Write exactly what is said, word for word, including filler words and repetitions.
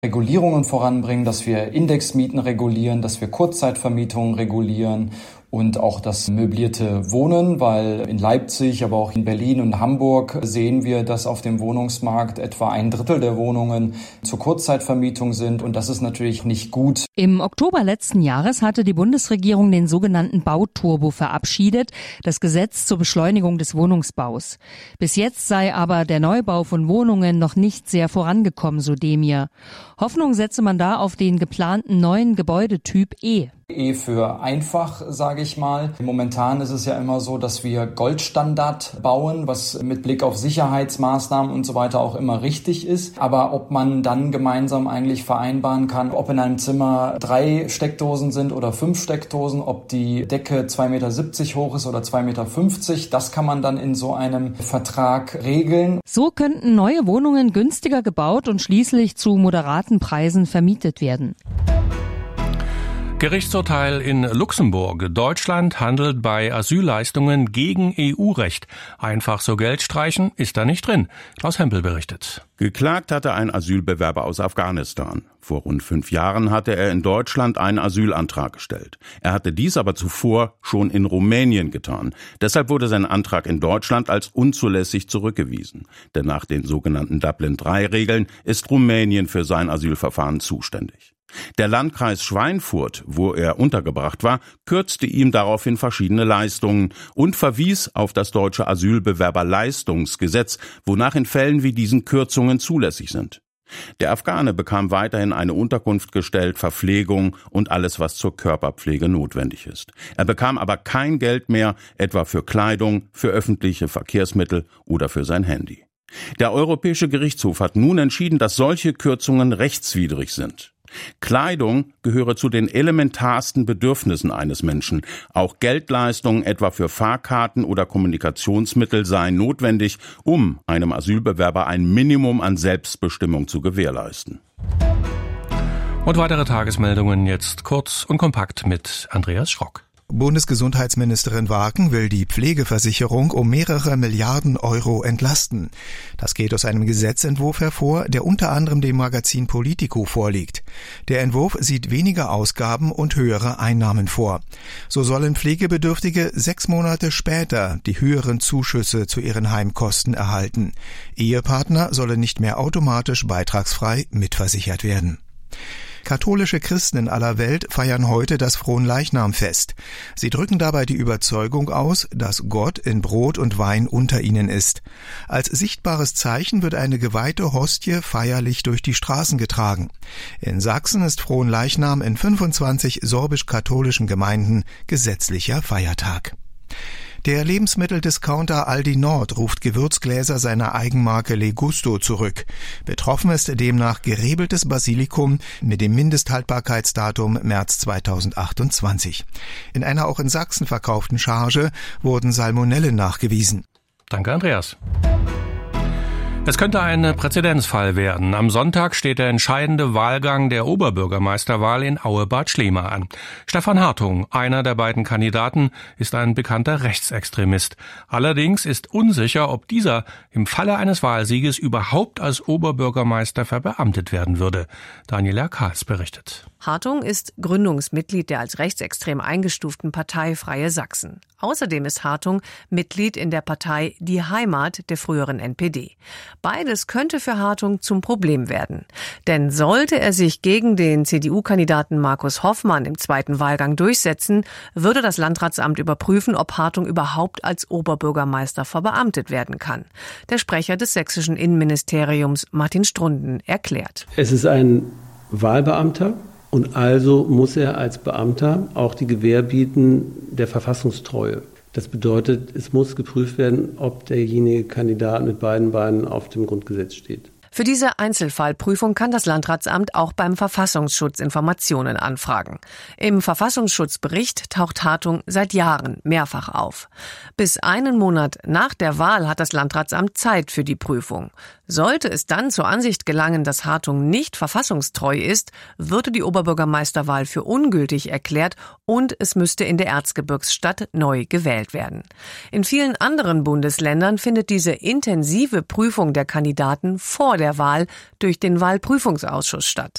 Regulierungen voranbringen, dass wir Indexmieten regulieren, dass wir Kurzzeitvermietungen regulieren und auch das möblierte Wohnen, weil in Leipzig, aber auch in Berlin und Hamburg sehen wir, dass auf dem Wohnungsmarkt etwa ein Drittel der Wohnungen zur Kurzzeitvermietung sind und das ist natürlich nicht gut. Im Oktober letzten Jahres hatte die Bundesregierung den sogenannten Bauturbo verabschiedet, das Gesetz zur Beschleunigung des Wohnungsbaus. Bis jetzt sei aber der Neubau von Wohnungen noch nicht sehr vorangekommen, so Demir. Hoffnung setze man da auf den geplanten neuen Gebäudetyp E. E für einfach, sage ich mal. Momentan ist es ja immer so, dass wir Goldstandard bauen, was mit Blick auf Sicherheitsmaßnahmen und so weiter auch immer richtig ist. Aber ob man dann gemeinsam eigentlich vereinbaren kann, ob in einem Zimmer drei Steckdosen sind oder fünf Steckdosen, ob die Decke zwei Meter siebzig hoch ist oder zwei Meter fünfzig, das kann man dann in so einem Vertrag regeln. So könnten neue Wohnungen günstiger gebaut und schließlich zu moderaten Preisen vermietet werden. Gerichtsurteil in Luxemburg. Deutschland handelt bei Asylleistungen gegen E U-Recht. Einfach so Geld streichen ist da nicht drin. Klaus Hempel berichtet. Geklagt hatte ein Asylbewerber aus Afghanistan. Vor rund fünf Jahren hatte er in Deutschland einen Asylantrag gestellt. Er hatte dies aber zuvor schon in Rumänien getan. Deshalb wurde sein Antrag in Deutschland als unzulässig zurückgewiesen. Denn nach den sogenannten Dublin drei Regeln ist Rumänien für sein Asylverfahren zuständig. Der Landkreis Schweinfurt, wo er untergebracht war, kürzte ihm daraufhin verschiedene Leistungen und verwies auf das deutsche Asylbewerberleistungsgesetz, wonach in Fällen wie diesen Kürzungen zulässig sind. Der Afghane bekam weiterhin eine Unterkunft gestellt, Verpflegung und alles, was zur Körperpflege notwendig ist. Er bekam aber kein Geld mehr, etwa für Kleidung, für öffentliche Verkehrsmittel oder für sein Handy. Der Europäische Gerichtshof hat nun entschieden, dass solche Kürzungen rechtswidrig sind. Kleidung gehöre zu den elementarsten Bedürfnissen eines Menschen. Auch Geldleistungen etwa für Fahrkarten oder Kommunikationsmittel seien notwendig, um einem Asylbewerber ein Minimum an Selbstbestimmung zu gewährleisten. Und weitere Tagesmeldungen jetzt kurz und kompakt mit Andreas Schrock. Bundesgesundheitsministerin Wagen will die Pflegeversicherung um mehrere Milliarden Euro entlasten. Das geht aus einem Gesetzentwurf hervor, der unter anderem dem Magazin Politico vorliegt. Der Entwurf sieht weniger Ausgaben und höhere Einnahmen vor. So sollen Pflegebedürftige sechs Monate später die höheren Zuschüsse zu ihren Heimkosten erhalten. Ehepartner sollen nicht mehr automatisch beitragsfrei mitversichert werden. Katholische Christen in aller Welt feiern heute das Fronleichnamfest. Sie drücken dabei die Überzeugung aus, dass Gott in Brot und Wein unter ihnen ist. Als sichtbares Zeichen wird eine geweihte Hostie feierlich durch die Straßen getragen. In Sachsen ist Fronleichnam in fünfundzwanzig sorbisch-katholischen Gemeinden gesetzlicher Feiertag. Der Lebensmitteldiscounter Aldi Nord ruft Gewürzgläser seiner Eigenmarke Le Gusto zurück. Betroffen ist demnach gerebeltes Basilikum mit dem Mindesthaltbarkeitsdatum März zweitausendachtundzwanzig. In einer auch in Sachsen verkauften Charge wurden Salmonellen nachgewiesen. Danke, Andreas. Es könnte ein Präzedenzfall werden. Am Sonntag steht der entscheidende Wahlgang der Oberbürgermeisterwahl in Aue-Bad Schlema an. Stefan Hartung, einer der beiden Kandidaten, ist ein bekannter Rechtsextremist. Allerdings ist unsicher, ob dieser im Falle eines Wahlsieges überhaupt als Oberbürgermeister verbeamtet werden würde. Daniela Kahls berichtet. Hartung ist Gründungsmitglied der als rechtsextrem eingestuften Partei Freie Sachsen. Außerdem ist Hartung Mitglied in der Partei Die Heimat der früheren N P D. Beides könnte für Hartung zum Problem werden. Denn sollte er sich gegen den C D U-Kandidaten Markus Hoffmann im zweiten Wahlgang durchsetzen, würde das Landratsamt überprüfen, ob Hartung überhaupt als Oberbürgermeister verbeamtet werden kann. Der Sprecher des sächsischen Innenministeriums, Martin Strunden, erklärt. Es ist ein Wahlbeamter. Und also muss er als Beamter auch die Gewähr bieten der Verfassungstreue. Das bedeutet, es muss geprüft werden, ob derjenige Kandidat mit beiden Beinen auf dem Grundgesetz steht. Für diese Einzelfallprüfung kann das Landratsamt auch beim Verfassungsschutz Informationen anfragen. Im Verfassungsschutzbericht taucht Hartung seit Jahren mehrfach auf. Bis einen Monat nach der Wahl hat das Landratsamt Zeit für die Prüfung. Sollte es dann zur Ansicht gelangen, dass Hartung nicht verfassungstreu ist, würde die Oberbürgermeisterwahl für ungültig erklärt und es müsste in der Erzgebirgsstadt neu gewählt werden. In vielen anderen Bundesländern findet diese intensive Prüfung der Kandidaten vor der Wahl durch den Wahlprüfungsausschuss statt.